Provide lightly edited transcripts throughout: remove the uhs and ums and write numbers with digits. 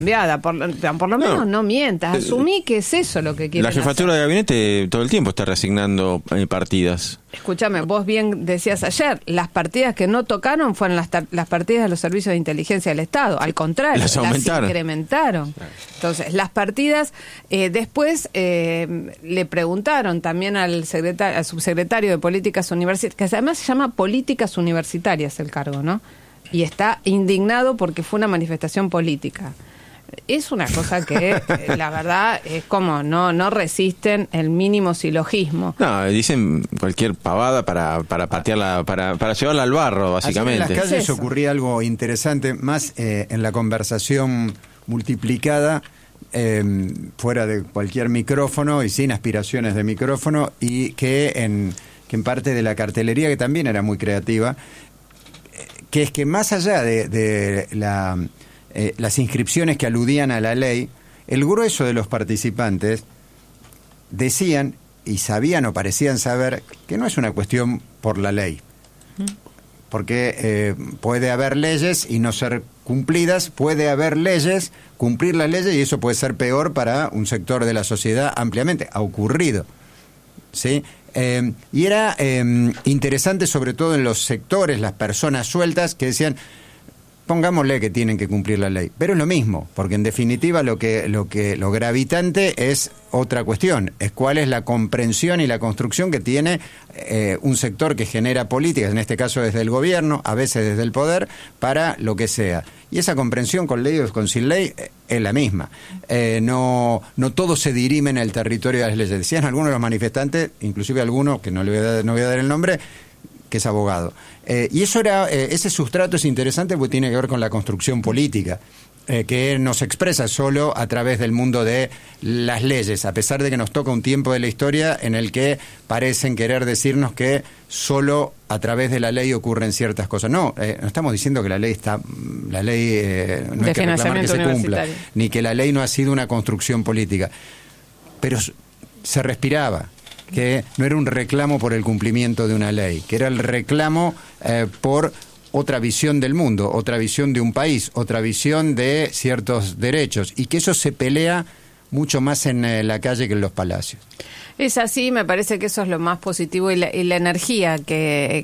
enviada, por lo menos no mientas, asumí que es eso lo que quieren La jefatura hacer. de gabinete todo el tiempo está reasignando partidas. Escúchame, vos bien decías ayer, las partidas que no tocaron fueron las partidas de los servicios de inteligencia del Estado, al contrario, las incrementaron. Entonces, las partidas, después le preguntaron también al subsecretario de Políticas Universitarias, que además se llama Políticas Universitarias el cargo, ¿no? Y está indignado porque fue una manifestación política. Es una cosa que, la verdad, es como no resisten el mínimo silogismo. No, dicen cualquier pavada para patearla, para llevarla al barro, básicamente. Ayer en las calles ocurría algo interesante, más en la conversación multiplicada, fuera de cualquier micrófono y sin aspiraciones de micrófono, y que en parte de la cartelería, que también era muy creativa, que es que más allá de las inscripciones que aludían a la ley, el grueso de los participantes decían y sabían o parecían saber que no es una cuestión por la ley, porque puede haber leyes y no ser cumplidas, puede haber leyes, cumplir las leyes, y eso puede ser peor para un sector de la sociedad ampliamente. Ha ocurrido, ¿sí? Y era interesante, sobre todo en los sectores, las personas sueltas que decían, pongámosle que tienen que cumplir la ley, pero es lo mismo, porque en definitiva lo gravitante es otra cuestión, es cuál es la comprensión y la construcción que tiene un sector que genera políticas, en este caso desde el gobierno, a veces desde el poder, para lo que sea. Y esa comprensión con ley o con sin ley es la misma. No todo se dirime en el territorio de las leyes. Decían algunos de los manifestantes, inclusive algunos, que no voy a dar el nombre, que es abogado. Y eso ese sustrato es interesante porque tiene que ver con la construcción política, que no se expresa solo a través del mundo de las leyes, a pesar de que nos toca un tiempo de la historia en el que parecen querer decirnos que solo a través de la ley ocurren ciertas cosas. No estamos diciendo que la ley no hay que reclamar que se cumpla, ni que la ley no ha sido una construcción política, pero se respiraba que no era un reclamo por el cumplimiento de una ley, que era el reclamo por otra visión del mundo, otra visión de un país, otra visión de ciertos derechos, y que eso se pelea mucho más en la calle que en los palacios. Es así, me parece que eso es lo más positivo, y la energía que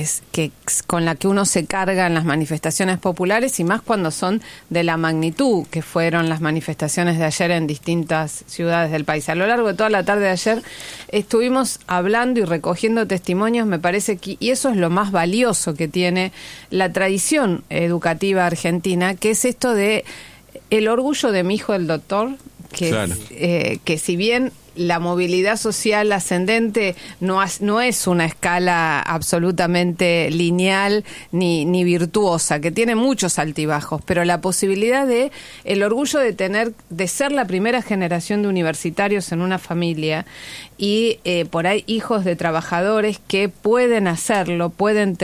con la que uno se carga en las manifestaciones populares, y más cuando son de la magnitud que fueron las manifestaciones de ayer en distintas ciudades del país. A lo largo de toda la tarde de ayer estuvimos hablando y recogiendo testimonios, me parece que, y eso es lo más valioso que tiene la tradición educativa argentina, que es esto de el orgullo de mi hijo el doctor, que, claro, que si bien la movilidad social ascendente no es una escala absolutamente lineal ni virtuosa, que tiene muchos altibajos, pero la posibilidad de el orgullo de ser la primera generación de universitarios en una familia, y por ahí hijos de trabajadores que pueden hacerlo, pueden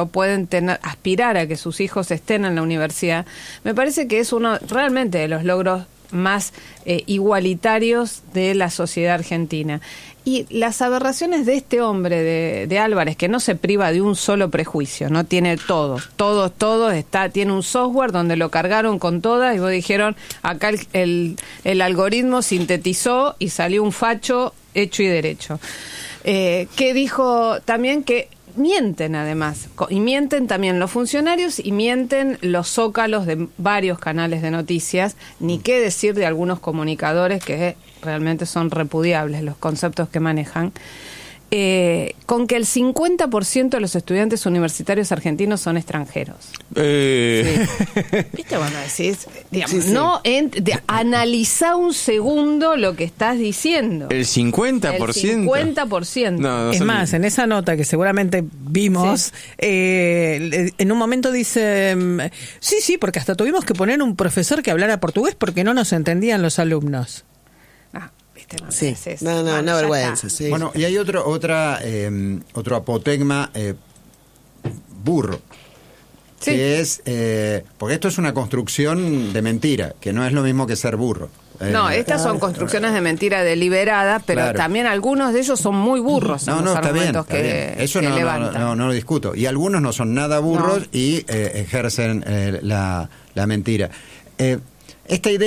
aspirar a que sus hijos estén en la universidad, me parece que es uno realmente de los logros más igualitarios de la sociedad argentina. Y las aberraciones de este hombre, de Álvarez, que no se priva de un solo prejuicio, no tiene todo, tiene un software donde lo cargaron con todas, y vos dijeron, acá el algoritmo sintetizó y salió un facho hecho y derecho. Que dijo también que mienten, además, y mienten también los funcionarios y mienten los zócalos de varios canales de noticias, ni qué decir de algunos comunicadores que realmente son repudiables los conceptos que manejan, con que el 50% de los estudiantes universitarios argentinos son extranjeros. Sí. ¿Viste? Bueno, decís, digamos, sí. Analizá un segundo lo que estás diciendo. ¿El 50%? El 50%. No es más, en esa nota que seguramente vimos, en un momento dice, sí, porque hasta tuvimos que poner un profesor que hablara portugués porque no nos entendían los alumnos. No, vergüenza. Sí. Bueno, y hay otro apotegma burro, que es, porque esto es una construcción de mentira, que no es lo mismo que ser burro. No, estas son construcciones de mentira deliberada, pero claro, también algunos de ellos son muy burros en los argumentos que eso levantan. No lo discuto. Y algunos no son nada burros y ejercen la mentira. esta idea